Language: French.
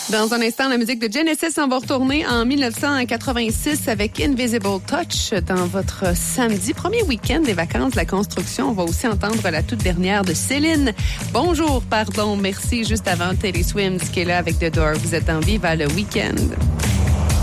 Dans un instant, la musique de Genesis, on va retourner en 1986 avec Invisible Touch dans votre samedi, premier week-end des vacances de la construction. On va aussi entendre la toute dernière de Céline. Bonjour, pardon, merci. Juste avant Taylor Swift qui est là avec The Door. Vous êtes en Viva le week-end.